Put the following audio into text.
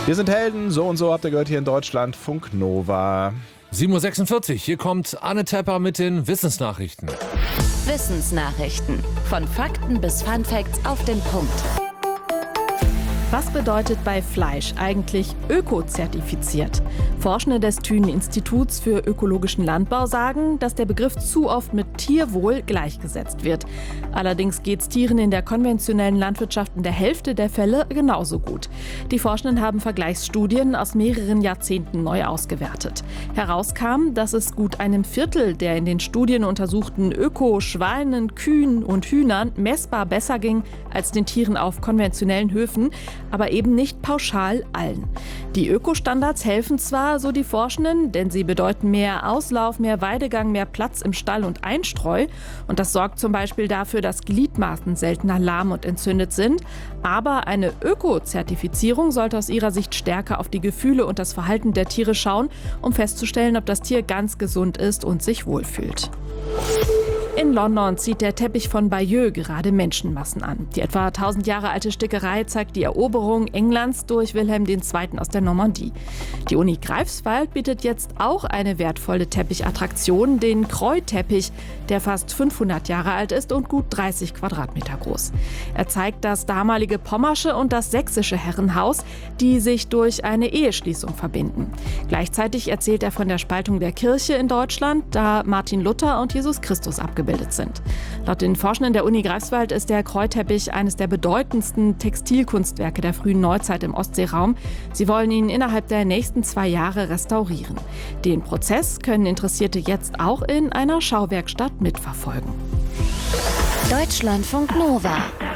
Wir sind Helden, so und so habt ihr gehört hier in Deutschland, Funk Nova. 7.46 Uhr, hier kommt Anne Tepper mit den Wissensnachrichten. Wissensnachrichten. Von Fakten bis Funfacts auf den Punkt. Was bedeutet bei Fleisch eigentlich ökozertifiziert? Forschende des Thünen-Instituts für ökologischen Landbau sagen, dass der Begriff zu oft mit Tierwohl gleichgesetzt wird. Allerdings geht es Tieren in der konventionellen Landwirtschaft in der Hälfte der Fälle genauso gut. Die Forschenden haben Vergleichsstudien aus mehreren Jahrzehnten neu ausgewertet. Herauskam, dass es gut einem Viertel der in den Studien untersuchten Öko-Schweinen, Kühen und Hühnern messbar besser ging als den Tieren auf konventionellen Höfen, aber eben nicht pauschal allen. Die Ökostandards helfen zwar, so die Forschenden, denn sie bedeuten mehr Auslauf, mehr Weidegang, mehr Platz im Stall und Einstreu. Und das sorgt zum Beispiel dafür, dass Gliedmaßen seltener lahm und entzündet sind. Aber eine Öko-Zertifizierung sollte aus ihrer Sicht stärker auf die Gefühle und das Verhalten der Tiere schauen, um festzustellen, ob das Tier ganz gesund ist und sich wohlfühlt. In London zieht der Teppich von Bayeux gerade Menschenmassen an. Die etwa 1000 Jahre alte Stickerei zeigt die Eroberung Englands durch Wilhelm II. Aus der Normandie. Die Uni Greifswald bietet jetzt auch eine wertvolle Teppichattraktion, den Kreu-Teppich, der fast 500 Jahre alt ist und gut 30 Quadratmeter groß. Er zeigt das damalige pommersche und das sächsische Herrenhaus, die sich durch eine Eheschließung verbinden. Gleichzeitig erzählt er von der Spaltung der Kirche in Deutschland, da Martin Luther und Jesus Christus abgebildet sind. Laut den Forschenden der Uni Greifswald ist der Kreu-Teppich eines der bedeutendsten Textilkunstwerke der frühen Neuzeit im Ostseeraum. Sie wollen ihn innerhalb der nächsten 2 Jahre restaurieren. Den Prozess können Interessierte jetzt auch in einer Schauwerkstatt mitverfolgen. Deutschlandfunk Nova.